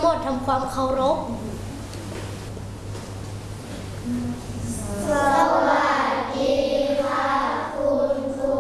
หมดทำความเคารพสวัสดีค่ะคุณครู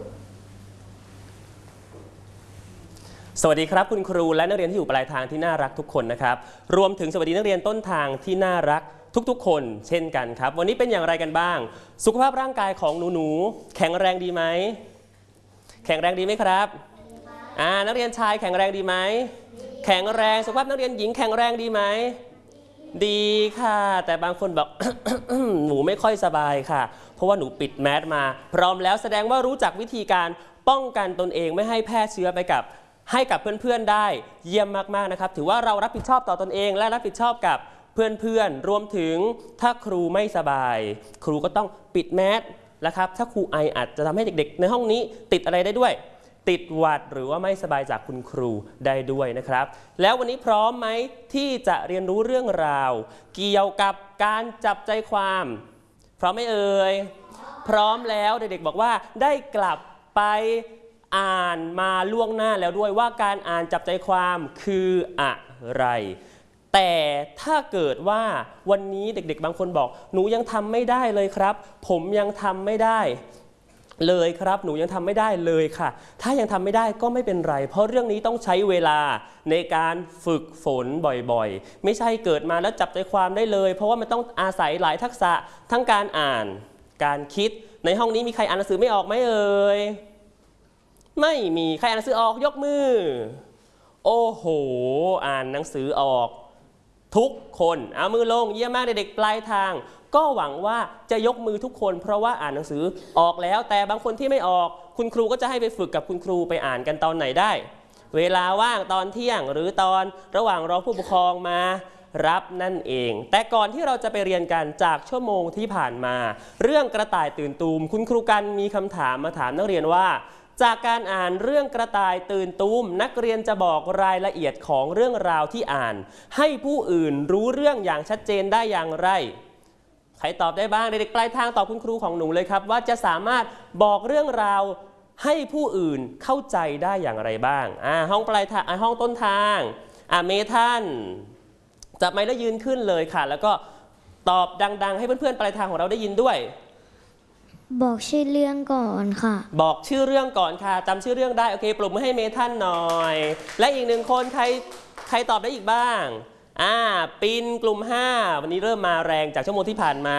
สวัสดีครับคุณครูและนักเรียนที่อยู่ปลายทางที่น่ารักทุกคนนะครับรวมถึงสวัสดีนักเรียนต้นทางที่น่ารักทุกๆคนเช่นกันครับวันนี้เป็นอย่างไรกันบ้างสุขภาพร่างกายของหนูๆแข็งแรงดีไหมแข็งแรงดีไหมครับนักเรียนชายแข็งแรงดีไหมแข็งแรงสุขภาพนักเรียนหญิงแข็งแรงดีไหมดีค่ะแต่บางคนบอก หนูไม่ค่อยสบายค่ะเพราะว่าหนูปิดแมสมาพร้อมแล้วแสดงว่ารู้จักวิธีการป้องกันตนเองไม่ให้แพร่เชื้อไปให้กับเพื่อนๆได้เยี่ยมมากๆนะครับถือว่าเรารับผิดชอบต่อตนเองและรับผิดชอบกับเพื่อนๆรวมถึงถ้าครูไม่สบายครูก็ต้องปิดแมสนะครับถ้าครูไออาจจะทำให้เด็กๆในห้องนี้ติดอะไรได้ด้วยติดหวัดหรือว่าไม่สบายจากคุณครูได้ด้วยนะครับแล้ววันนี้พร้อมไหมที่จะเรียนรู้เรื่องราวเกี่ยวกับการจับใจความพร้อมไหมเอ่ยพร้อมแล้วเด็กๆบอกว่าได้กลับไปอ่านมาล่วงหน้าแล้วด้วยว่าการอ่านจับใจความคืออะไรแต่ถ้าเกิดว่าวันนี้เด็กๆบางคนบอกหนูยังทำไม่ได้เลยครับผมยังทำไม่ได้เลยครับหนูยังทำไม่ได้เลยค่ะถ้ายังทำไม่ได้ก็ไม่เป็นไรเพราะเรื่องนี้ต้องใช้เวลาในการฝึกฝนบ่อยๆไม่ใช่เกิดมาแล้วจับใจความได้เลยเพราะว่ามันต้องอาศัยหลายทักษะทั้งการอ่านการคิดในห้องนี้มีใครอ่านหนังสือไม่ออกไหมเอ่ยไม่มีใครอ่านหนังสือออกยกมือโอ้โหอ่านหนังสือออกทุกคนเอามือลงเยี่ยมมากเด็กๆปลายทางก็หวังว่าจะยกมือทุกคนเพราะว่าอ่านหนังสือออกแล้วแต่บางคนที่ไม่ออกคุณครูก็จะให้ไปฝึกกับคุณครูไปอ่านกันตอนไหนได้เวลาว่างตอนเที่ยงหรือตอนระหว่างรอผู้ปกครองมารับนั่นเองแต่ก่อนที่เราจะไปเรียนกันจากชั่วโมงที่ผ่านมาเรื่องกระต่ายตื่นตูมคุณครูกันมีคำถามมาถามนักเรียนว่าจากการอ่านเรื่องกระต่ายตื่นตูมนักเรียนจะบอกรายละเอียดของเรื่องราวที่อ่านให้ผู้อื่นรู้เรื่องอย่างชัดเจนได้อย่างไรใครตอบได้บ้างเด็กๆปลายทางตอบคุณครูของหนูเลยครับว่าจะสามารถบอกเรื่องราวให้ผู้อื่นเข้าใจได้อย่างไรบ้างห้องปลายทางห้องต้นทางเมทันจับไมค์แล้วยืนขึ้นเลยค่ะแล้วก็ตอบดังๆให้เพื่อนๆปลายทางของเราได้ยินด้วยบอกชื่อเรื่องก่อนค่ะบอกชื่อเรื่องก่อนค่ะจำชื่อเรื่องได้โอเคปรบมือให้เมทันหน่อยและอีกหนึ่งคนใครตอบได้อีกบ้างปินกลุ่ม5วันนี้เริ่มมาแรงจากชั่วโมงที่ผ่านมา